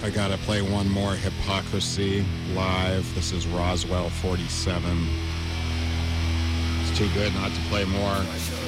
I gotta play one more Hypocrisy live. This is Roswell 47. It's too good not to play more.